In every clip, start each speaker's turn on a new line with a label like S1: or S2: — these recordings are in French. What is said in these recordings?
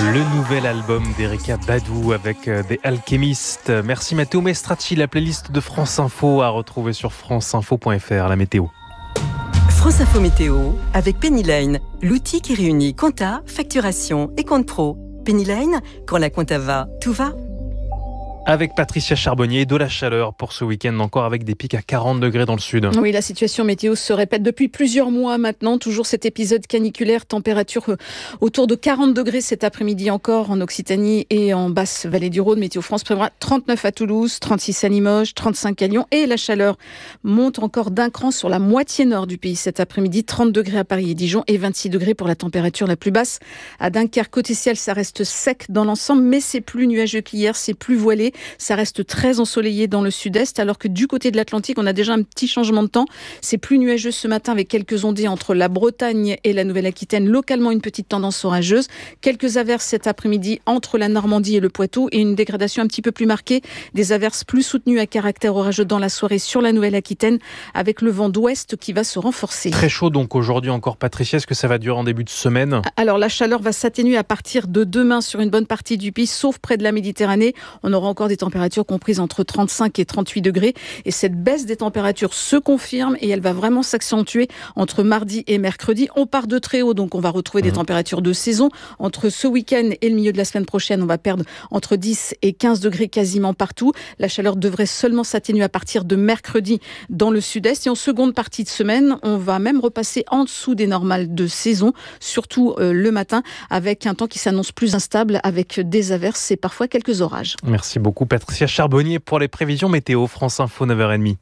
S1: Le nouvel album d'Erykah Badu avec The Alchemist. Merci Matteo Mestracci. La playlist de France Info à retrouver sur franceinfo.fr. La météo.
S2: France Info Météo avec Pennyline, l'outil qui réunit compta, facturation et compte pro. Pennyline, quand la compta va, tout va.
S1: Avec Patricia Charbonnier, de la chaleur pour ce week-end encore avec des pics à 40 degrés dans le sud.
S3: Oui, la situation météo se répète depuis plusieurs mois maintenant. Toujours cet épisode caniculaire, température autour de 40 degrés cet après-midi encore en Occitanie et en basse vallée du Rhône. Météo France prévoit 39 à Toulouse, 36 à Limoges, 35 à Lyon. Et la chaleur monte encore d'un cran sur la moitié nord du pays cet après-midi. 30 degrés à Paris et Dijon et 26 degrés pour la température la plus basse. À Dunkerque, côté ciel, ça reste sec dans l'ensemble, mais c'est plus nuageux qu'hier, c'est plus voilé. Ça reste très ensoleillé dans le sud-est, alors que du côté de l'Atlantique, on a déjà un petit changement de temps. C'est plus nuageux ce matin avec quelques ondées entre la Bretagne et la Nouvelle-Aquitaine. Localement, une petite tendance orageuse. Quelques averses cet après-midi entre la Normandie et le Poitou et une dégradation un petit peu plus marquée. Des averses plus soutenues à caractère orageux dans la soirée sur la Nouvelle-Aquitaine avec le vent d'ouest qui va se renforcer.
S1: Très chaud donc aujourd'hui encore, Patricia. Est-ce que ça va durer en début de semaine ?
S3: Alors la chaleur va s'atténuer à partir de demain sur une bonne partie du pays, sauf près de la Méditerranée. On aura encore des températures comprises entre 35 et 38 degrés. Et cette baisse des températures se confirme et elle va vraiment s'accentuer entre mardi et mercredi. On part de très haut, donc on va retrouver des températures de saison. Entre ce week-end et le milieu de la semaine prochaine, on va perdre entre 10 et 15 degrés quasiment partout. La chaleur devrait seulement s'atténuer à partir de mercredi dans le sud-est. Et en seconde partie de semaine, on va même repasser en dessous des normales de saison, surtout le matin, avec un temps qui s'annonce plus instable, avec des averses et parfois quelques orages.
S1: Merci beaucoup Patricia Charbonnier pour les prévisions météo. France Info 9h30.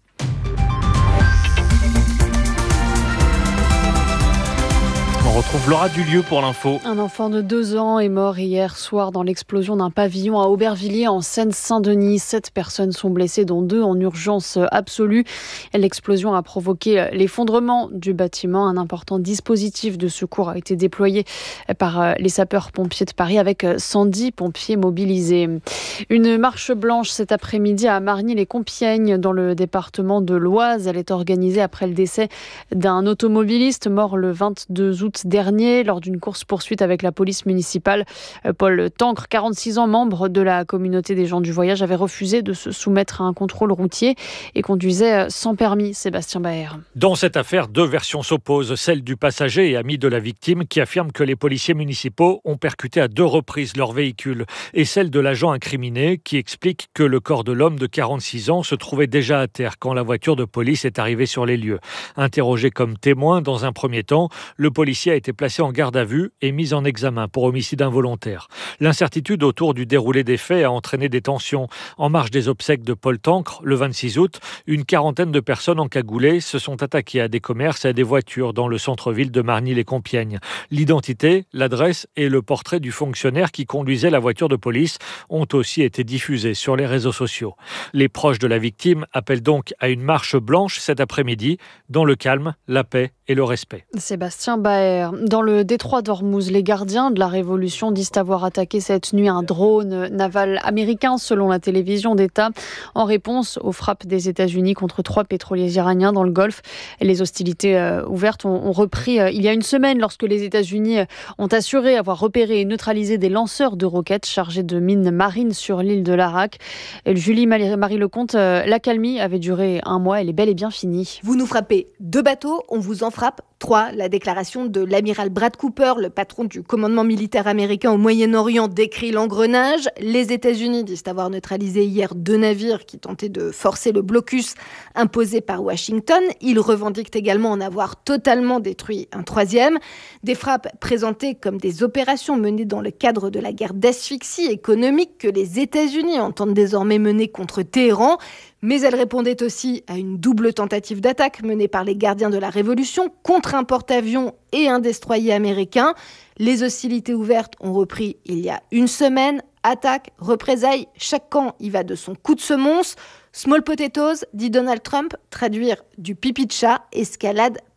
S1: On retrouve Laura Dulieu pour l'info.
S4: Un enfant de 2 ans est mort hier soir dans l'explosion d'un pavillon à Aubervilliers en Seine-Saint-Denis. 7 personnes sont blessées, dont 2 en urgence absolue. L'explosion a provoqué l'effondrement du bâtiment. Un important dispositif de secours a été déployé par les sapeurs-pompiers de Paris avec 110 pompiers mobilisés. Une marche blanche cet après-midi à Margny-les-Compiègnes dans le département de l'Oise. Elle est organisée après le décès d'un automobiliste mort le 22 août dernier lors d'une course-poursuite avec la police municipale. Paul Tancre, 46 ans, membre de la communauté des gens du voyage, avait refusé de se soumettre à un contrôle routier et conduisait sans permis. Sébastien Baer.
S5: Dans cette affaire, 2 versions s'opposent. Celle du passager et ami de la victime qui affirme que les policiers municipaux ont percuté à 2 reprises leur véhicule, et celle de l'agent incriminé qui explique que le corps de l'homme de 46 ans se trouvait déjà à terre quand la voiture de police est arrivée sur les lieux. Interrogé comme témoin dans un premier temps, le policier a été placé en garde à vue et mis en examen pour homicide involontaire. L'incertitude autour du déroulé des faits a entraîné des tensions. En marge des obsèques de Paul Tancre, le 26 août, une quarantaine de personnes encagoulées se sont attaquées à des commerces et à des voitures dans le centre-ville de Margny-les-Compiègnes. L'identité, l'adresse et le portrait du fonctionnaire qui conduisait la voiture de police ont aussi été diffusés sur les réseaux sociaux. Les proches de la victime appellent donc à une marche blanche cet après-midi, dans le calme, la paix et le respect.
S4: Sébastien Baer. Dans le détroit d'Ormuz, les gardiens de la Révolution disent avoir attaqué cette nuit un drone naval américain, selon la télévision d'État, en réponse aux frappes des États-Unis contre 3 pétroliers iraniens dans le Golfe. Les hostilités ouvertes ont repris il y a une semaine lorsque les États-Unis ont assuré avoir repéré et neutralisé des lanceurs de roquettes chargés de mines marines sur l'île de Larak. Julie Marie-Lecomte, l'accalmie avait duré 1 mois, elle est bel et bien finie.
S6: Vous nous frappez 2 bateaux, on vous en frappe 3. La déclaration de l'amiral Brad Cooper, le patron du commandement militaire américain au Moyen-Orient, décrit l'engrenage. Les États-Unis disent avoir neutralisé hier 2 navires qui tentaient de forcer le blocus imposé par Washington. Ils revendiquent également en avoir totalement détruit un 3e. Des frappes présentées comme des opérations menées dans le cadre de la guerre d'asphyxie économique que les États-Unis entendent désormais mener contre Téhéran. Mais elle répondait aussi à une double tentative d'attaque menée par les gardiens de la Révolution contre un porte-avions et un destroyer américain. Les hostilités ouvertes ont repris il y a 1 semaine. Attaque, représailles, chaque camp y va de son coup de semonce. Small potatoes, dit Donald Trump, traduire du pipi de chat, escalade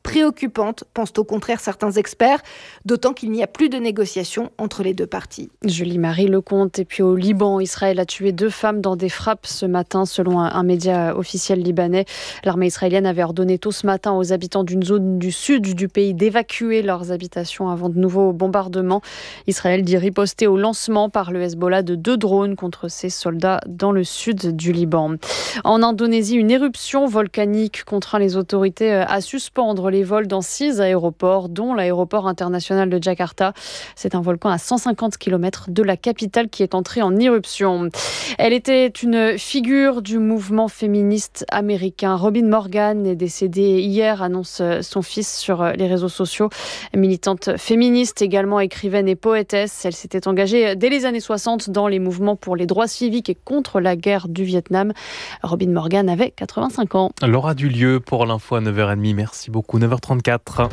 S6: préoccupante, pensent au contraire certains experts, d'autant qu'il n'y a plus de négociations entre les deux parties.
S4: Julie-Marie Lecomte. Et puis au Liban, Israël a tué 2 femmes dans des frappes ce matin, selon un média officiel libanais. L'armée israélienne avait ordonné tôt ce matin aux habitants d'une zone du sud du pays d'évacuer leurs habitations avant de nouveaux bombardements. Israël dit riposter au lancement par le Hezbollah de 2 drones contre ses soldats dans le sud du Liban. En Indonésie, une éruption volcanique contraint les autorités à suspendre les vols dans 6 aéroports, dont l'aéroport international de Jakarta. C'est un volcan à 150 km de la capitale qui est entré en éruption. Elle était une figure du mouvement féministe américain. Robin Morgan est décédée hier, annonce son fils sur les réseaux sociaux. Militante féministe, également écrivaine et poétesse, elle s'était engagée dès les années 60 dans les mouvements pour les droits civiques et contre la guerre du Vietnam. Robin Morgan avait 85 ans.
S1: Laura Dulieu pour l'info à 9h30. Merci beaucoup. 9h34.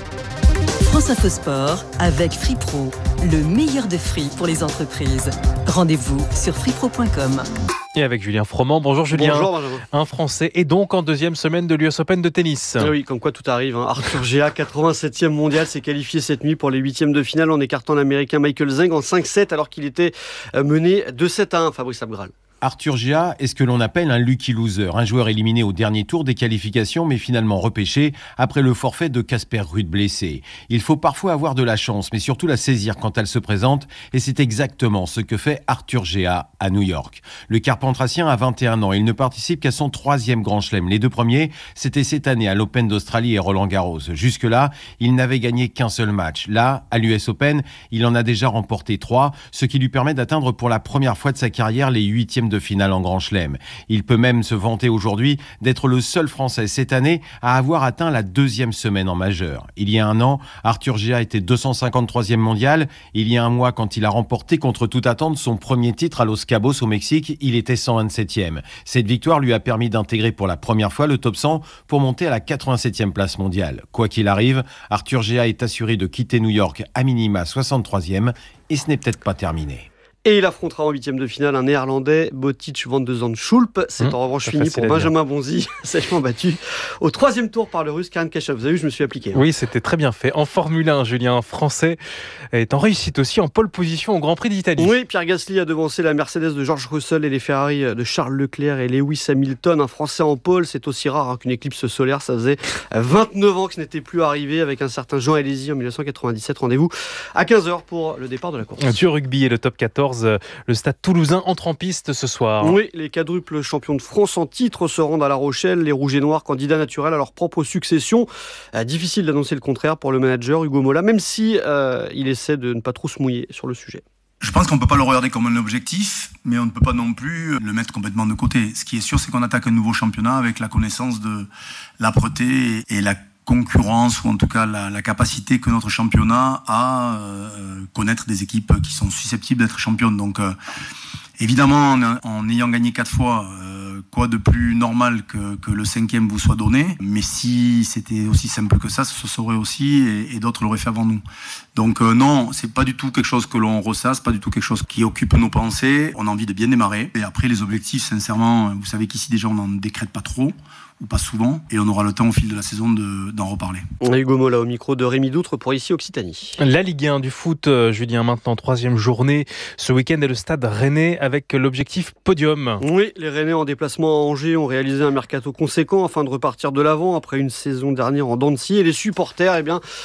S2: France Info Sport avec Free Pro, le meilleur de free pour les entreprises. Rendez-vous sur freepro.com.
S1: Et avec Julien Froment. Bonjour Julien.
S7: Bonjour Benjamin.
S1: Un Français est donc en deuxième semaine de l'US Open de tennis.
S7: Oui, comme quoi tout arrive. Arthur Gea, 87e mondial, s'est qualifié cette nuit pour les 8e de finale en écartant l'Américain Michael Zeng en 5-7 alors qu'il était mené 2-7-1. Fabrice Abgral.
S8: Arthur Gea est ce que l'on appelle un lucky loser, un joueur éliminé au dernier tour des qualifications mais finalement repêché après le forfait de Casper Ruud blessé. Il faut parfois avoir de la chance mais surtout la saisir quand elle se présente et c'est exactement ce que fait Arthur Gea à New York. Le Carpentracien a 21 ans et il ne participe qu'à son 3e Grand Chelem. Les 2 premiers, c'était cette année à l'Open d'Australie et Roland Garros. Jusque-là, il n'avait gagné qu'un seul match. Là, à l'US Open, il en a déjà remporté 3, ce qui lui permet d'atteindre pour la première fois de sa carrière les 8e de finale en Grand Chelem. Il peut même se vanter aujourd'hui d'être le seul Français cette année à avoir atteint la 2e semaine en majeur. Il y a un an, Arthur Gea était 253e mondial. Il y a un mois, quand il a remporté contre toute attente son premier titre à Los Cabos au Mexique, il était 127e. Cette victoire lui a permis d'intégrer pour la première fois le top 100 pour monter à la 87e place mondiale. Quoi qu'il arrive, Arthur Gea est assuré de quitter New York à minima 63e et ce n'est peut-être pas terminé.
S7: Et il affrontera en 8e de finale un Néerlandais, Botic van de Zandschulp. C'est en revanche fini pour Benjamin Bonzi, sèchement battu au 3e tour par le Russe Karen Khachanov. Vous avez vu, je me suis appliqué.
S1: Oui, c'était très bien fait. En Formule 1, Julien, Français est en réussite aussi en pole position au Grand Prix d'Italie.
S7: Oui, Pierre Gasly a devancé la Mercedes de George Russell et les Ferrari de Charles Leclerc et Lewis Hamilton. Un Français en pole, c'est aussi rare qu'une éclipse solaire. Ça faisait 29 ans que ce n'était plus arrivé avec un certain Jean Alesi en 1997. Rendez-vous à 15h pour le départ de la course.
S1: Du rugby et le top 14. Le Stade Toulousain entre en piste ce soir.
S7: Oui, les quadruples champions de France en titre se rendent à La Rochelle. Les Rouges et Noirs, candidats naturels à leur propre succession. Difficile d'annoncer le contraire pour le manager Hugo Mola, même si il essaie de ne pas trop se mouiller sur le sujet.
S9: Je pense qu'on ne peut pas le regarder comme un objectif, mais on ne peut pas non plus le mettre complètement de côté. Ce qui est sûr, c'est qu'on attaque un nouveau championnat avec la connaissance de l'âpreté et la concurrence, ou en tout cas la capacité que notre championnat a connaître des équipes qui sont susceptibles d'être championnes. Donc évidemment, en ayant gagné 4 fois, quoi de plus normal que le 5e vous soit donné. Mais si c'était aussi simple que ça, ce serait aussi, et d'autres l'auraient fait avant nous. Donc non, c'est pas du tout quelque chose que l'on ressasse, pas du tout quelque chose qui occupe nos pensées. On a envie de bien démarrer. Et après, les objectifs, sincèrement, vous savez qu'ici déjà on n'en décrète pas trop, ou pas souvent, et on aura le temps au fil de la saison d'en reparler.
S7: On a Hugo Mola au micro de Rémi Doutre pour ici Occitanie.
S1: La Ligue 1 du foot, Julien, maintenant 3e journée. Ce week-end est le Stade Rennais avec l'objectif podium.
S7: Oui, les Rennais en déplacement à Angers ont réalisé un mercato conséquent afin de repartir de l'avant après une saison dernière en dents de scie. Et les supporters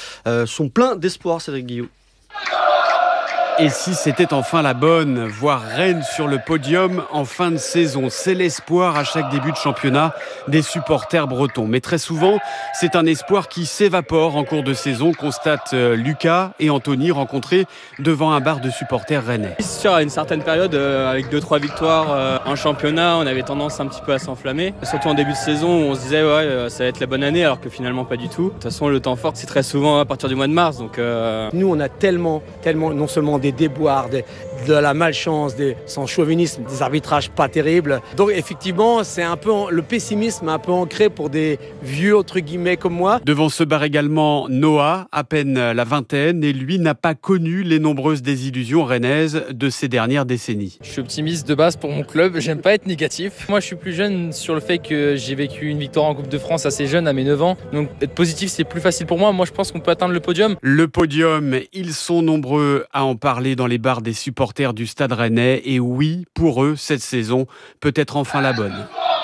S7: sont pleins d'espoir, Cédric Guillot.
S10: Et si c'était enfin la bonne, voir Rennes sur le podium en fin de saison, c'est l'espoir à chaque début de championnat des supporters bretons. Mais très souvent, c'est un espoir qui s'évapore en cours de saison, constate Lucas et Anthony rencontrés devant un bar de supporters rennais.
S11: C'est sûr, à une certaine période, avec 2-3 victoires en championnat, on avait tendance un petit peu à s'enflammer. Surtout en début de saison où on se disait ça va être la bonne année, alors que finalement pas du tout. De toute façon, le temps fort, c'est très souvent à partir du mois de mars. Donc,
S12: Nous, on a tellement non seulement des déboires, de la malchance, son chauvinisme, des arbitrages pas terribles. Donc effectivement, c'est un peu le pessimisme un peu ancré pour des vieux entre guillemets comme moi.
S10: Devant ce bar également Noah, à peine la vingtaine, et lui n'a pas connu les nombreuses désillusions rennaises de ces dernières décennies.
S13: Je suis optimiste de base pour mon club, j'aime pas être négatif. Moi je suis plus jeune sur le fait que j'ai vécu une victoire en Coupe de France assez jeune, à mes 9 ans. Donc être positif c'est plus facile pour moi. Moi je pense qu'on peut atteindre le podium.
S10: Le podium, ils sont nombreux à en parler dans les bars des supporters du Stade Rennais. Et oui, pour eux, cette saison peut être enfin la bonne.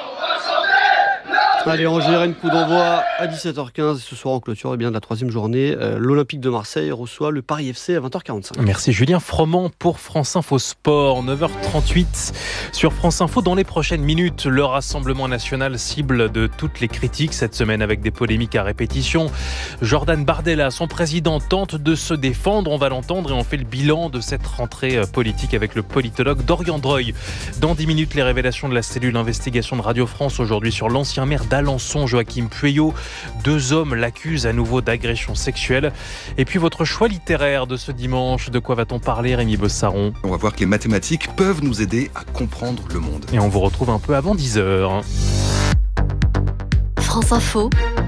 S7: Allez, Angers-Rennes, coup d'envoi à 17h15. Ce soir en clôture de la 3e journée. L'Olympique de Marseille reçoit le Paris FC à 20h45.
S1: Merci Julien Froment pour France Info Sport. 9h38 sur France Info. Dans les prochaines minutes, le Rassemblement national cible de toutes les critiques cette semaine avec des polémiques à répétition. Jordan Bardella, son président, tente de se défendre. On va l'entendre et on fait le bilan de cette rentrée politique avec le politologue Dorian Dreuil. Dans 10 minutes, les révélations de la cellule investigation de Radio France aujourd'hui sur l'ancien maire d'Alençon, Joachim Pueyo. 2 hommes l'accusent à nouveau d'agression sexuelle. Et puis votre choix littéraire de ce dimanche, de quoi va-t-on parler, Rémi Bossaron?
S14: On va voir que les mathématiques peuvent nous aider à comprendre le monde.
S1: Et on vous retrouve un peu avant 10h.
S15: France Info,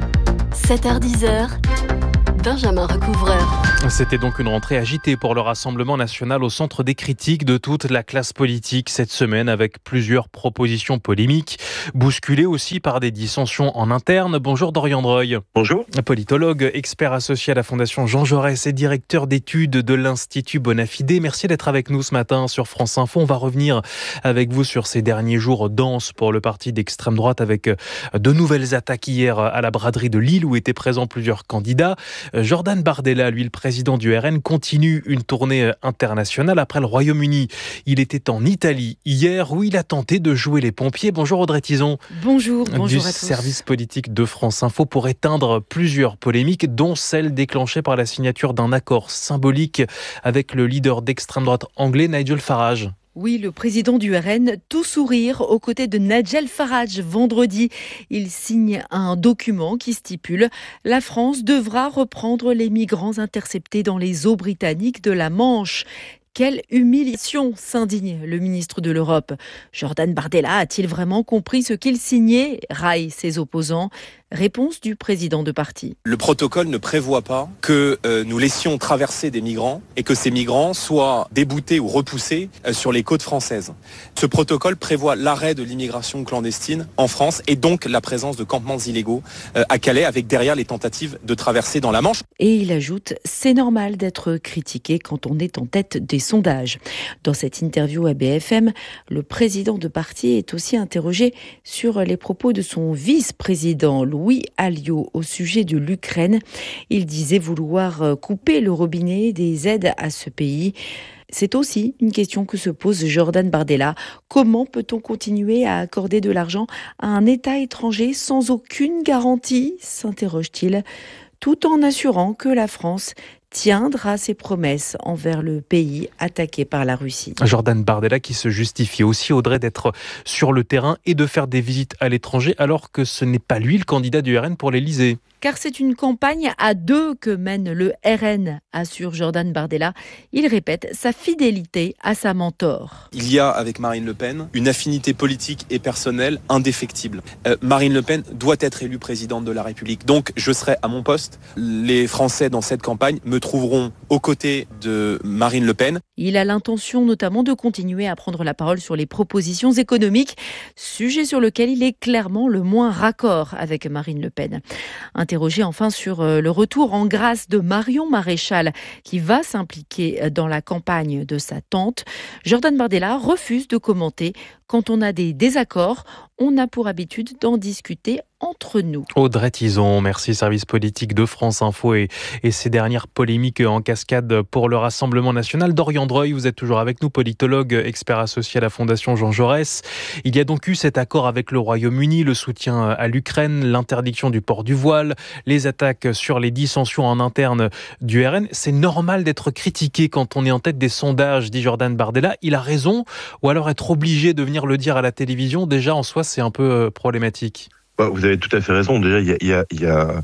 S15: 7h-10h, Benjamin Recouvreur.
S1: C'était donc une rentrée agitée pour le Rassemblement national au centre des critiques de toute la classe politique cette semaine avec plusieurs propositions polémiques, bousculées aussi par des dissensions en interne. Bonjour Dorian Dreuil.
S16: Bonjour.
S1: Politologue, expert associé à la Fondation Jean Jaurès et directeur d'études de l'Institut Bonafide. Merci d'être avec nous ce matin sur France Info. On va revenir avec vous sur ces derniers jours denses pour le parti d'extrême droite avec de nouvelles attaques hier à la braderie de Lille où étaient présents plusieurs candidats. Jordan Bardella, lui le président du RN, continue une tournée internationale après le Royaume-Uni. Il était en Italie hier où il a tenté de jouer les pompiers. Bonjour Audrey Tison.
S3: Bonjour à tous.
S1: Du service politique de France Info pour éteindre plusieurs polémiques, dont celle déclenchée par la signature d'un accord symbolique avec le leader d'extrême droite anglais Nigel Farage.
S17: Oui, le président du RN, tout sourire, aux côtés de Nigel Farage. Vendredi, il signe un document qui stipule « La France devra reprendre les migrants interceptés dans les eaux britanniques de la Manche ». Quelle humiliation, s'indigne le ministre de l'Europe. Jordan Bardella a-t-il vraiment compris ce qu'il signait ? Raille ses opposants. Réponse du président de parti.
S18: Le protocole ne prévoit pas que nous laissions traverser des migrants et que ces migrants soient déboutés ou repoussés sur les côtes françaises. Ce protocole prévoit l'arrêt de l'immigration clandestine en France et donc la présence de campements illégaux à Calais avec derrière les tentatives de traverser dans la Manche.
S17: Et il ajoute, c'est normal d'être critiqué quand on est en tête des sondages. Dans cette interview à BFM, le président de parti est aussi interrogé sur les propos de son vice-président Louis Alliot au sujet de l'Ukraine. Il disait vouloir couper le robinet des aides à ce pays. C'est aussi une question que se pose Jordan Bardella. Comment peut-on continuer à accorder de l'argent à un État étranger sans aucune garantie, s'interroge-t-il, tout en assurant que la France tiendra ses promesses envers le pays attaqué par la Russie.
S1: Jordan Bardella qui se justifie aussi, Audrey, d'être sur le terrain et de faire des visites à l'étranger alors que ce n'est pas lui le candidat du RN pour l'Élysée.
S17: Car c'est une campagne à deux que mène le RN, assure Jordan Bardella. Il répète sa fidélité à sa mentor.
S18: Il y a avec Marine Le Pen une affinité politique et personnelle indéfectible. Marine Le Pen doit être élue présidente de la République. Donc je serai à mon poste. Les Français dans cette campagne me trouveront aux côtés de Marine Le Pen.
S17: Il a l'intention notamment de continuer à prendre la parole sur les propositions économiques, sujet sur lequel il est clairement le moins raccord avec Marine Le Pen. Interrogé enfin sur le retour en grâce de Marion Maréchal, qui va s'impliquer dans la campagne de sa tante, Jordan Bardella refuse de commenter. Quand on a des désaccords, on a pour habitude d'en discuter entre nous.
S1: Audrey Tison, merci. Service politique de France Info et ces dernières polémiques en cascade pour le Rassemblement national. Dorian Dreuil, vous êtes toujours avec nous, politologue, expert associé à la Fondation Jean Jaurès. Il y a donc eu cet accord avec le Royaume-Uni, le soutien à l'Ukraine, l'interdiction du port du voile, les attaques sur les dissensions en interne du RN. C'est normal d'être critiqué quand on est en tête des sondages, dit Jordan Bardella. Il a raison, ou alors être obligé de venir le dire à la télévision, déjà en soi c'est un peu problématique.
S16: Vous avez tout à fait raison. Déjà, il y a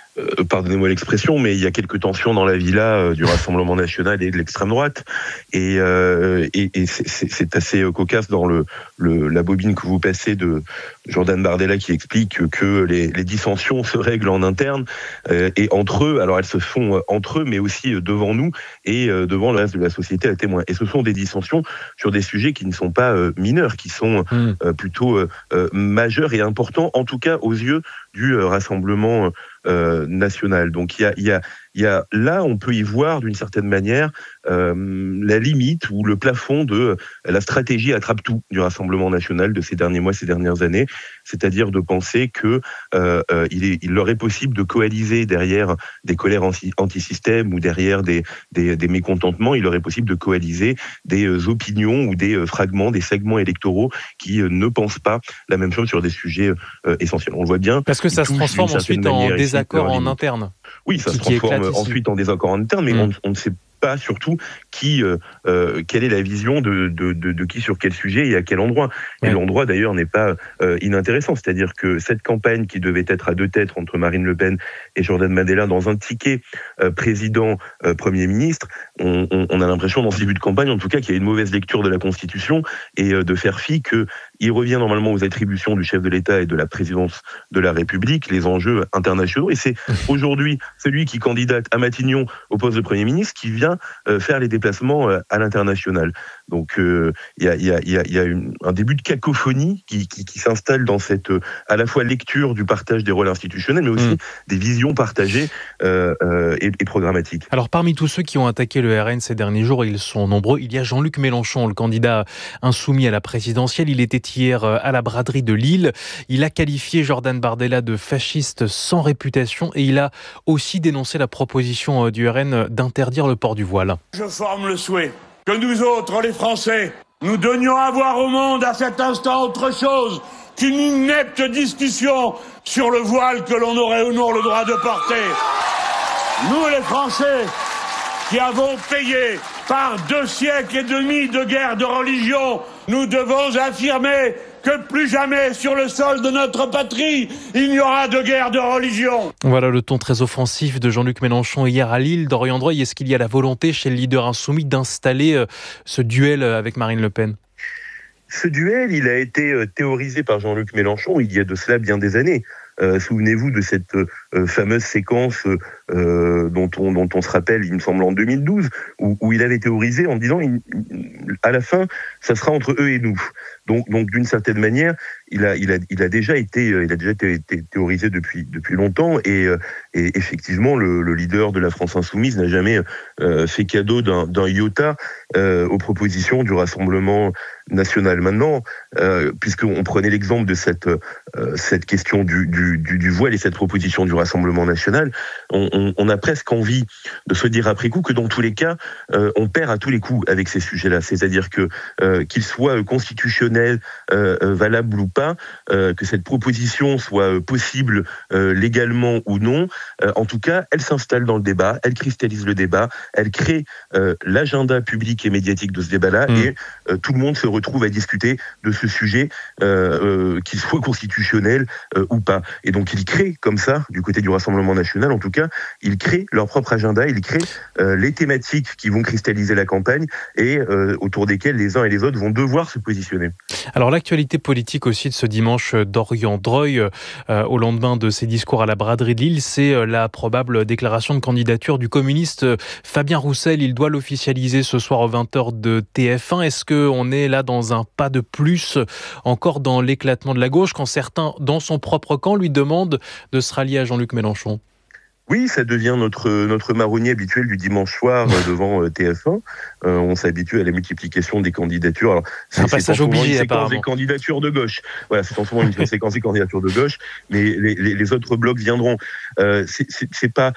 S16: pardonnez-moi l'expression, mais il y a quelques tensions dans la villa du Rassemblement national et de l'extrême droite, et c'est assez cocasse dans la bobine que vous passez de Jordan Bardella qui explique que les dissensions se règlent en interne et entre eux. Alors elles se font entre eux, mais aussi devant nous et devant le reste de la société à témoin. Et ce sont des dissensions sur des sujets qui ne sont pas mineurs, qui sont plutôt majeurs et importants, en tout cas aux yeux du Rassemblement national. Donc il y a là, on peut y voir d'une certaine manière la limite ou le plafond de la stratégie attrape-tout du Rassemblement national de ces derniers mois, ces dernières années, c'est-à-dire de penser que il leur est possible de coaliser derrière des colères anti-système ou derrière des mécontentements, il leur est possible de coaliser des opinions ou des fragments, des segments électoraux qui ne pensent pas la même chose sur des sujets essentiels. On le voit bien.
S1: Parce que ça se transforme ensuite en désaccord en interne.
S16: Oui, ça se transforme ensuite en désaccord en interne, mais on ne sait pas surtout quelle est la vision de qui sur quel sujet et à quel endroit. Et l'endroit d'ailleurs n'est pas inintéressant, c'est-à-dire que cette campagne qui devait être à deux têtes entre Marine Le Pen et Jordan Bardella dans un ticket président-premier ministre, on a l'impression dans ce début de campagne en tout cas qu'il y a une mauvaise lecture de la Constitution et de faire fi qu'il revient normalement aux attributions du chef de l'État et de la présidence de la République, les enjeux internationaux, et c'est aujourd'hui celui qui candidate à Matignon au poste de Premier ministre qui vient faire les déplacements à l'international. Donc il y a un début de cacophonie qui s'installe dans cette à la fois lecture du partage des rôles institutionnels, mais aussi des visions partagées et programmatiques.
S1: Alors parmi tous ceux qui ont attaqué le RN ces derniers jours, ils sont nombreux, il y a Jean-Luc Mélenchon, le candidat insoumis à la présidentielle. Il était hier à la braderie de Lille. Il a qualifié Jordan Bardella de fasciste sans réputation et il a aussi dénoncé la proposition du RN d'interdire le port du voile.
S19: Je forme le souhait que nous autres, les Français, nous donnions à voir au monde à cet instant autre chose qu'une inepte discussion sur le voile que l'on aurait ou non le droit de porter. Nous, les Français, qui avons payé par 2 siècles et demi de guerre de religion, nous devons affirmer que plus jamais sur le sol de notre patrie, il n'y aura de guerre de religion.
S1: Voilà le ton très offensif de Jean-Luc Mélenchon hier à Lille. Dorian Droy, est-ce qu'il y a la volonté chez le leader insoumis d'installer ce duel avec Marine Le Pen ?
S16: Ce duel, il a été théorisé par Jean-Luc Mélenchon il y a de cela bien des années. Souvenez-vous de cette fameuse séquence dont on se rappelle, il me semble, en 2012, où il avait théorisé en disant à la fin, ça sera entre eux et nous. Donc d'une certaine manière, il a déjà été théorisé depuis longtemps et effectivement le leader de la France insoumise n'a jamais fait cadeau d'un iota aux propositions du Rassemblement national. Maintenant, puisqu'on prenait l'exemple de cette question du voile et cette proposition du Rassemblement national, on a presque envie de se dire après coup que dans tous les cas, on perd à tous les coups avec ces sujets-là. C'est-à-dire que qu'ils soient constitutionnels, valables ou pas, que cette proposition soit possible légalement ou non, en tout cas, elle s'installe dans le débat, elle cristallise le débat, elle crée l'agenda public et médiatique de ce débat-là, et tout le monde se retrouve à discuter de ce sujet, qu'il soit constitutionnel ou pas. Et donc, ils créent comme ça, du côté du Rassemblement national, en tout cas, ils créent leur propre agenda, ils créent les thématiques qui vont cristalliser la campagne et autour desquelles les uns et les autres vont devoir se positionner.
S1: Alors, l'actualité politique aussi de ce dimanche, Dorian Droy, au lendemain de ses discours à la braderie de Lille, c'est la probable déclaration de candidature du communiste Fabien Roussel. Il doit l'officialiser ce soir aux 20h de TF1. Est-ce qu'on est là dans un pas de plus encore dans l'éclatement de la gauche quand certains, dans son propre camp, lui demandent de se rallier à Jean-Luc Mélenchon ?
S16: Oui, ça devient notre marronnier habituel du dimanche soir devant TF1. On s'habitue à la multiplication des candidatures. Alors,
S1: c'est un passage obligé, apparemment.
S16: Des candidatures de gauche. Voilà, c'est souvent une séquence des candidatures de gauche, mais les autres blocs viendront. C'est pas...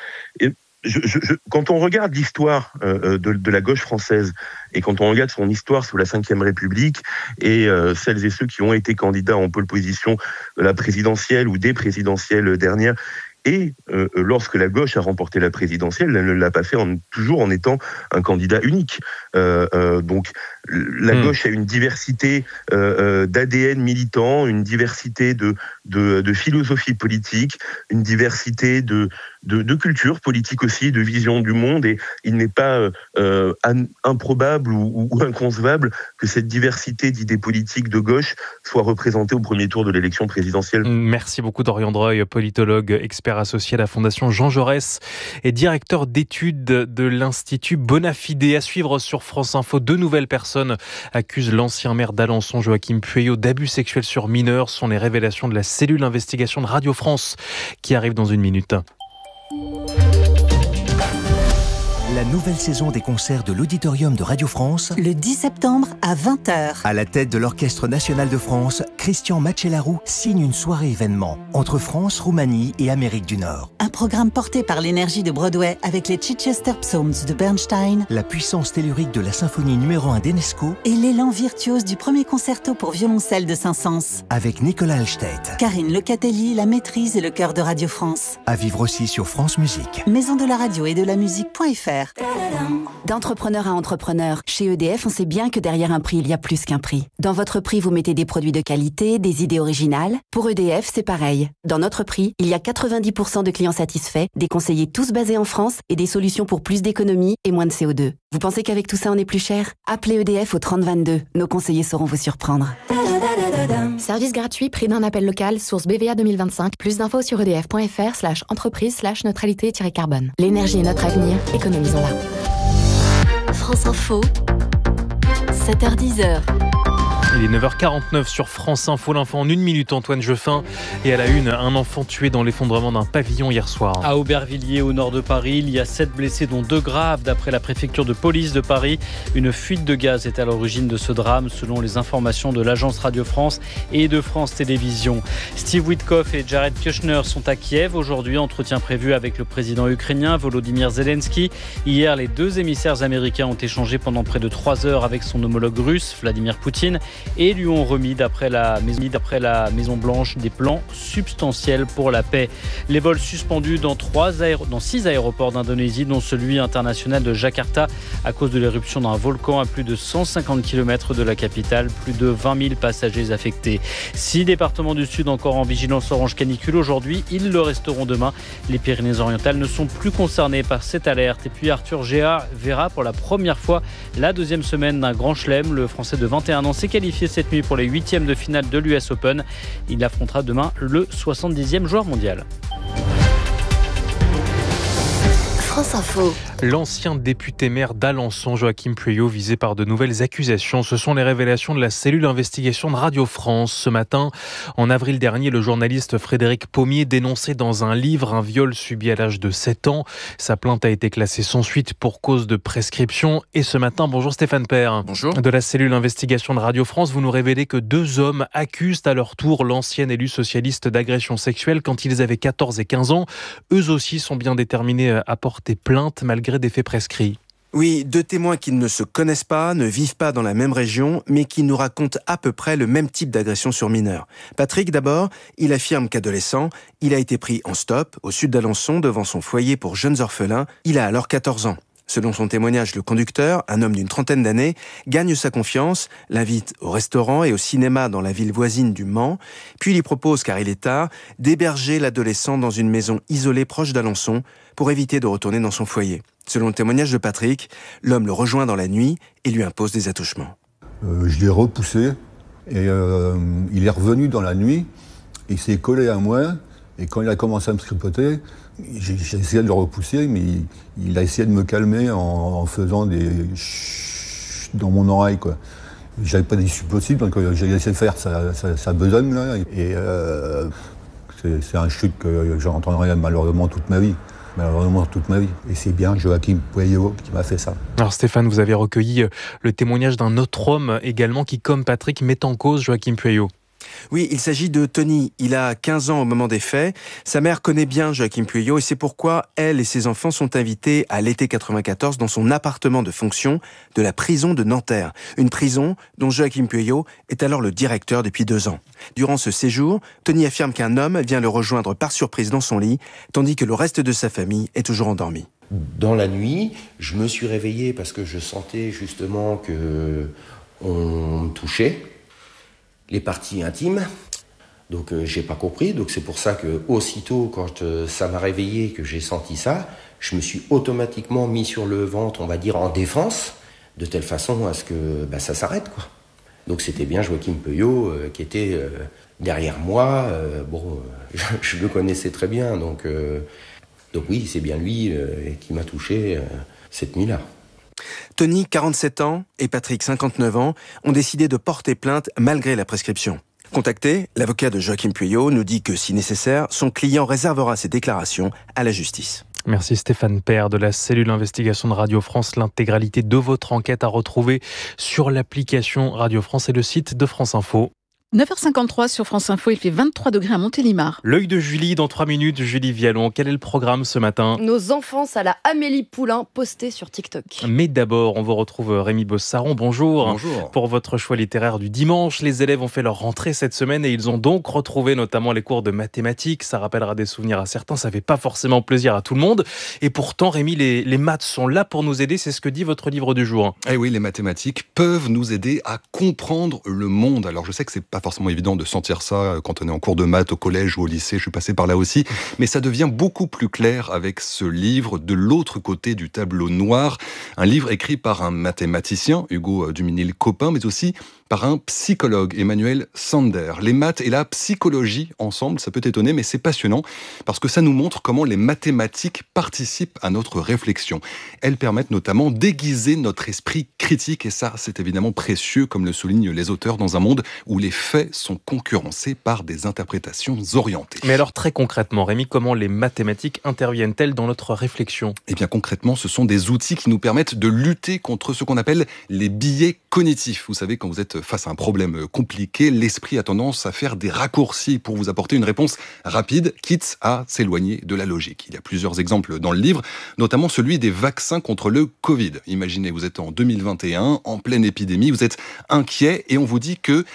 S16: quand on regarde l'histoire de la gauche française et quand on regarde son histoire sous la Ve République et celles et ceux qui ont été candidats en pole position de la présidentielle ou des présidentielles dernières, et lorsque la gauche a remporté la présidentielle, elle ne l'a pas fait toujours en étant un candidat unique. Donc la gauche a une diversité d'ADN militant, une diversité de philosophie politique, une diversité de de culture politique aussi, de vision du monde, et il n'est pas improbable ou inconcevable que cette diversité d'idées politiques de gauche soit représentée au premier tour de l'élection présidentielle.
S1: Merci beaucoup Dorian Dreuil, politologue, expert associé à la Fondation Jean Jaurès et directeur d'études de l'Institut Bonafide. À suivre sur France Info, 2 nouvelles personnes accusent l'ancien maire d'Alençon, Joachim Pueyo, d'abus sexuels sur mineurs. Ce sont les révélations de la cellule investigation de Radio France qui arrive dans une minute.
S20: La nouvelle saison des concerts de l'Auditorium de Radio France.
S21: Le 10 septembre à 20h.
S20: À la tête de l'Orchestre National de France, Christian Macellaro signe une soirée événement entre France, Roumanie et Amérique du Nord.
S21: Un programme porté par l'énergie de Broadway avec les Chichester Psalms de Bernstein,
S20: la puissance tellurique de la symphonie numéro 1 d'Enesco
S21: et l'élan virtuose du premier concerto pour violoncelle de Saint-Saëns.
S20: Avec Nicolas Alstedt,
S21: Karine Lecatelli, la maîtrise et le chœur de Radio France.
S20: À vivre aussi sur France Musique.
S21: Maison de la radio et de la musique.fr.
S22: D'entrepreneur à entrepreneur, chez EDF, on sait bien que derrière un prix, il y a plus qu'un prix. Dans votre prix, vous mettez des produits de qualité, des idées originales. Pour EDF, c'est pareil. Dans notre prix, il y a 90% de clients satisfaits, des conseillers tous basés en France et des solutions pour plus d'économie et moins de CO2. Vous pensez qu'avec tout ça, on est plus cher ? Appelez EDF au 3022. Nos conseillers sauront vous surprendre.
S23: Service gratuit, prix d'un appel local, source BVA 2025. Plus d'infos sur edf.fr/entreprise/neutralité-carbone. L'énergie est notre avenir, économisons-la.
S15: France Info, 7h-10h.
S1: Il est 9h49 sur France Info, l'info en 1 minute, Antoine Jeffin. Et à la une, un enfant tué dans l'effondrement d'un pavillon hier soir.
S24: À Aubervilliers, au nord de Paris, il y a 7 blessés, dont 2 graves. D'après la préfecture de police de Paris, une fuite de gaz est à l'origine de ce drame, selon les informations de l'agence Radio France et de France Télévisions. Steve Witkoff et Jared Kushner sont à Kiev aujourd'hui. Entretien prévu avec le président ukrainien Volodymyr Zelensky. Hier, les 2 émissaires américains ont échangé pendant près de 3 heures avec son homologue russe, Vladimir Poutine, et lui ont remis, d'après la Maison-Blanche, des plans substantiels pour la paix. Les vols suspendus dans 6 aéroports d'Indonésie, dont celui international de Jakarta, à cause de l'éruption d'un volcan à plus de 150 km de la capitale. Plus de 20 000 passagers affectés. 6 départements du Sud encore en vigilance orange canicule aujourd'hui. Ils le resteront demain. Les Pyrénées-Orientales ne sont plus concernées par cette alerte. Et puis Arthur Géard verra pour la première fois la 2e semaine d'un grand chelem. Le Français de 21 ans s'est qualifié cette nuit pour les 8e de finale de l'US Open. Il affrontera demain le 70e joueur mondial.
S15: France Info.
S1: L'ancien député maire d'Alençon, Joachim Pueyo, visé par de nouvelles accusations. Ce sont les révélations de la cellule d'investigation de Radio France. Ce matin, en avril dernier, le journaliste Frédéric Pommier dénonçait dans un livre un viol subi à l'âge de 7 ans. Sa plainte a été classée sans suite pour cause de prescription. Et ce matin, bonjour Stéphane Père.
S25: Bonjour.
S1: De la cellule d'investigation de Radio France, vous nous révélez que 2 hommes accusent à leur tour l'ancien élu socialiste d'agression sexuelle quand ils avaient 14 et 15 ans. Eux aussi sont bien déterminés à porter plainte malgré des faits prescrits.
S25: Oui, 2 témoins qui ne se connaissent pas, ne vivent pas dans la même région, mais qui nous racontent à peu près le même type d'agression sur mineurs. Patrick, d'abord, il affirme qu'adolescent, il a été pris en stop au sud d'Alençon devant son foyer pour jeunes orphelins. Il a alors 14 ans. Selon son témoignage, le conducteur, un homme d'une trentaine d'années, gagne sa confiance, l'invite au restaurant et au cinéma dans la ville voisine du Mans, puis lui propose, car il est tard, d'héberger l'adolescent dans une maison isolée proche d'Alençon pour éviter de retourner dans son foyer. Selon le témoignage de Patrick, l'homme le rejoint dans la nuit et lui impose des attouchements.
S26: Je l'ai repoussé et il est revenu dans la nuit, il s'est collé à moi et quand il a commencé à me tripoter, j'ai essayé de le repousser, mais il a essayé de me calmer en faisant des chut dans mon oreille, quoi. J'avais pas d'issue possible, donc j'ai laissé faire sa besogne, là. Et c'est un chute que j'entendrai malheureusement toute ma vie. Et c'est bien Joachim Pueyo qui m'a fait ça.
S1: Alors Stéphane, vous avez recueilli le témoignage d'un autre homme également qui, comme Patrick, met en cause Joachim Pueyo.
S25: Oui, il s'agit de Tony. Il a 15 ans au moment des faits. Sa mère connaît bien Joachim Pueyo et c'est pourquoi elle et ses enfants sont invités à l'été 94 dans son appartement de fonction de la prison de Nanterre. Une prison dont Joachim Pueyo est alors le directeur depuis 2 ans. Durant ce séjour, Tony affirme qu'un homme vient le rejoindre par surprise dans son lit, tandis que le reste de sa famille est toujours endormi.
S27: Dans la nuit, je me suis réveillé parce que je sentais justement qu'on me touchait les parties intimes. Donc j'ai pas compris, donc c'est pour ça que aussitôt quand ça m'a réveillé, que j'ai senti ça, je me suis automatiquement mis sur le ventre, on va dire en défense, de telle façon à ce que ça s'arrête, quoi. Donc c'était bien Joachim Peugeot qui était derrière moi. Je le connaissais très bien, donc oui, c'est bien lui qui m'a touché cette nuit-là.
S25: Tony, 47 ans, et Patrick, 59 ans, ont décidé de porter plainte malgré la prescription. Contacté, l'avocat de Joachim Peugeot nous dit que, si nécessaire, son client réservera ses déclarations à la justice.
S1: Merci Stéphane Père de la cellule investigation de Radio France. L'intégralité de votre enquête à retrouver sur l'application Radio France et le site de France Info.
S3: 9h53 sur France Info, il fait 23 degrés à Montélimar.
S1: L'œil de Julie dans 3 minutes. Julie Vialon, quel est le programme ce matin ?
S2: Nos enfances à la Amélie Poulain postées sur TikTok.
S1: Mais d'abord, on vous retrouve Rémi Bossaron. Bonjour.
S4: Bonjour.
S1: Pour votre choix littéraire du dimanche, les élèves ont fait leur rentrée cette semaine et ils ont donc retrouvé notamment les cours de mathématiques. Ça rappellera des souvenirs à certains, ça fait pas forcément plaisir à tout le monde. Et pourtant, Rémi, les maths sont là pour nous aider, c'est ce que dit votre livre du jour.
S14: Eh oui, les mathématiques peuvent nous aider à comprendre le monde. Alors je sais que c'est pas forcément évident de sentir ça quand on est en cours de maths au collège ou au lycée, je suis passé par là aussi, mais ça devient beaucoup plus clair avec ce livre de l'autre côté du tableau noir, un livre écrit par un mathématicien, Hugo Duminil-Copin, mais aussi par un psychologue, Emmanuel Sander. Les maths et la psychologie ensemble, ça peut étonner, mais c'est passionnant parce que ça nous montre comment les mathématiques participent à notre réflexion. Elles permettent notamment d'aiguiser notre esprit critique et ça, c'est évidemment précieux, comme le soulignent les auteurs, dans un monde où les faits sont concurrencés par des interprétations orientées.
S1: Mais alors très concrètement, Rémi, comment les mathématiques interviennent-elles dans notre réflexion ?
S14: Eh bien concrètement, ce sont des outils qui nous permettent de lutter contre ce qu'on appelle les biais cognitifs. Vous savez, quand vous êtes face à un problème compliqué, l'esprit a tendance à faire des raccourcis pour vous apporter une réponse rapide, quitte à s'éloigner de la logique. Il y a plusieurs exemples dans le livre, notamment celui des vaccins contre le Covid. Imaginez, vous êtes en 2021, en pleine épidémie, vous êtes inquiet et on vous dit que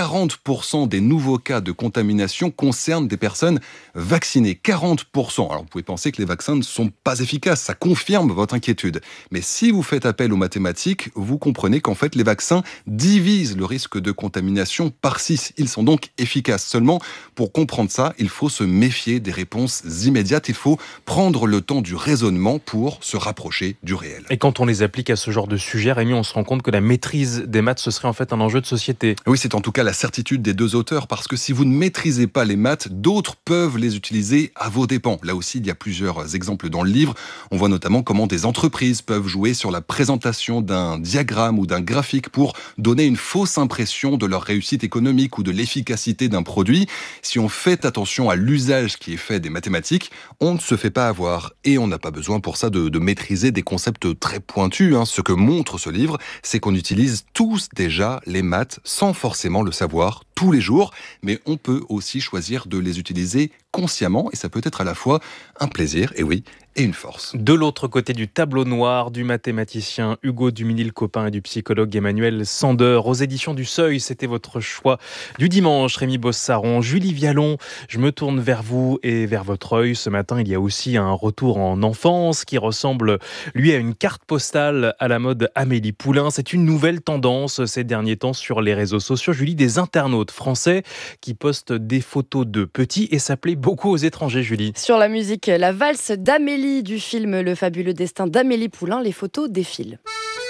S14: 40% des nouveaux cas de contamination concernent des personnes vaccinées. 40%. Alors vous pouvez penser que les vaccins ne sont pas efficaces, ça confirme votre inquiétude. Mais si vous faites appel aux mathématiques, vous comprenez qu'en fait les vaccins divisent le risque de contamination par 6. Ils sont donc efficaces. Seulement, pour comprendre ça, il faut se méfier des réponses immédiates. Il faut prendre le temps du raisonnement pour se rapprocher du réel.
S1: Et quand on les applique à ce genre de sujet, Rémi, on se rend compte que la maîtrise des maths, ce serait en fait un enjeu de société.
S14: Oui, c'est en tout cas la certitude des deux auteurs, parce que si vous ne maîtrisez pas les maths, d'autres peuvent les utiliser à vos dépens. Là aussi, il y a plusieurs exemples dans le livre. On voit notamment comment des entreprises peuvent jouer sur la présentation d'un diagramme ou d'un graphique pour donner une fausse impression de leur réussite économique ou de l'efficacité d'un produit. Si on fait attention à l'usage qui est fait des mathématiques, on ne se fait pas avoir. Et on n'a pas besoin pour ça de maîtriser des concepts très pointus. Ce que montre ce livre, c'est qu'on utilise tous déjà les maths sans forcément le savoir tous les jours, mais on peut aussi choisir de les utiliser consciemment et ça peut être à la fois un plaisir, et oui, et une force.
S1: De l'autre côté du tableau noir, du mathématicien Hugo Duminil-Copin et du psychologue Emmanuel Sander, aux éditions du Seuil, c'était votre choix du dimanche. Rémi Bossaron, Julie Vialon, je me tourne vers vous et vers votre œil. Ce matin, il y a aussi un retour en enfance qui ressemble, lui, à une carte postale à la mode Amélie Poulain. C'est une nouvelle tendance ces derniers temps sur les réseaux sociaux. Julie, des internautes français qui postent des photos de petits et ça plaît beaucoup aux étrangers, Julie.
S2: Sur la musique, la valse d'Amélie du film Le fabuleux destin d'Amélie Poulain, les photos défilent.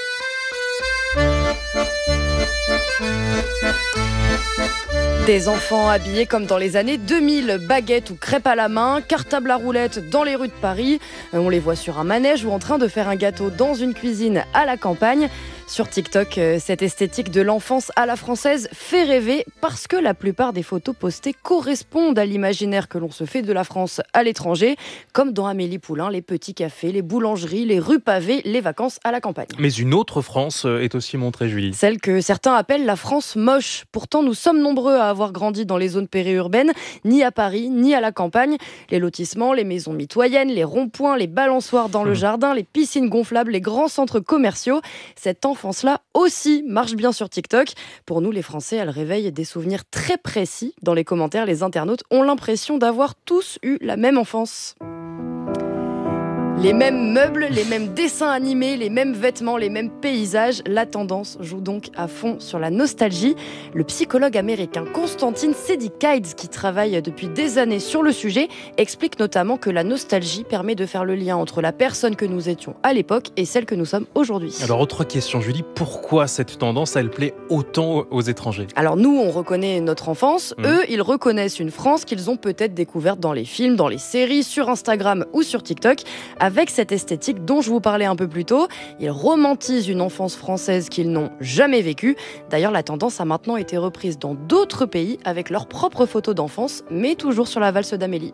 S2: Des enfants habillés comme dans les années 2000, baguettes ou crêpes à la main, cartable à roulettes dans les rues de Paris. On les voit sur un manège ou en train de faire un gâteau dans une cuisine à la campagne. Sur TikTok, cette esthétique de l'enfance à la française fait rêver parce que la plupart des photos postées correspondent à l'imaginaire que l'on se fait de la France à l'étranger, comme dans Amélie Poulain, les petits cafés, les boulangeries, les rues pavées, les vacances à la campagne.
S1: Mais une autre France est aussi montrée, Julie.
S2: Celle que certains appellent la France moche. Pourtant, nous sommes nombreux à avoir grandi dans les zones périurbaines, ni à Paris, ni à la campagne. Les lotissements, les maisons mitoyennes, les ronds-points, les balançoires dans le jardin, les piscines gonflables, les grands centres commerciaux. Cette enfance-là aussi marche bien sur TikTok. Pour nous, les Français, elle réveille des souvenirs très précis. Dans les commentaires, les internautes ont l'impression d'avoir tous eu la même enfance. Les mêmes meubles, les mêmes dessins animés, les mêmes vêtements, les mêmes paysages. La tendance joue donc à fond sur la nostalgie. Le psychologue américain Konstantin Sedikaides, qui travaille depuis des années sur le sujet, explique notamment que la nostalgie permet de faire le lien entre la personne que nous étions à l'époque et celle que nous sommes aujourd'hui.
S1: Alors, autre question, Julie, pourquoi cette tendance, elle plaît autant aux étrangers ?
S2: Alors nous, on reconnaît notre enfance. Eux, ils reconnaissent une France qu'ils ont peut-être découverte dans les films, dans les séries, sur Instagram ou sur TikTok. Avec cette esthétique dont je vous parlais un peu plus tôt, ils romantisent une enfance française qu'ils n'ont jamais vécue. D'ailleurs, la tendance a maintenant été reprise dans d'autres pays avec leurs propres photos d'enfance, mais toujours sur la valse d'Amélie.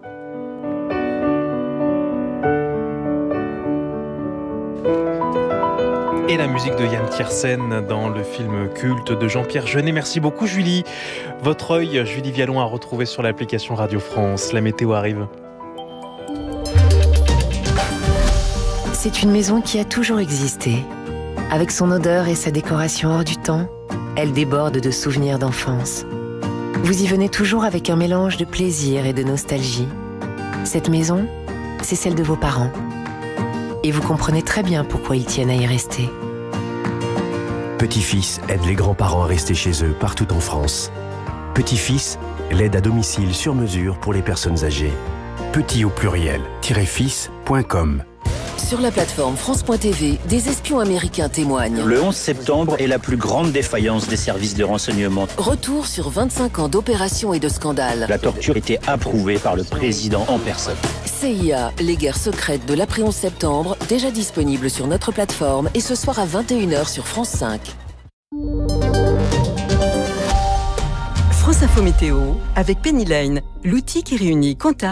S1: Et la musique de Yann Tiersen dans le film culte de Jean-Pierre Jeunet. Merci beaucoup Julie. Votre œil, Julie Vialon, à retrouver sur l'application Radio France. La météo arrive.
S4: C'est une maison qui a toujours existé. Avec son odeur et sa décoration hors du temps, elle déborde de souvenirs d'enfance. Vous y venez toujours avec un mélange de plaisir et de nostalgie. Cette maison, c'est celle de vos parents. Et vous comprenez très bien pourquoi ils tiennent à y rester.
S5: Petit-Fils aide les grands-parents à rester chez eux partout en France. Petit-Fils, l'aide à domicile sur mesure pour les personnes âgées. Petit au pluriel, -fils.com.
S6: Sur la plateforme France.tv, des espions américains témoignent.
S8: Le 11 septembre est la plus grande défaillance des services de renseignement.
S6: Retour sur 25 ans d'opérations et de scandales.
S8: La torture était approuvée par le président en personne.
S6: CIA, les guerres secrètes de l'après 11 septembre, déjà disponible sur notre plateforme et ce soir à 21h sur France 5.
S9: France Info Météo avec Penny Lane, l'outil qui réunit comptable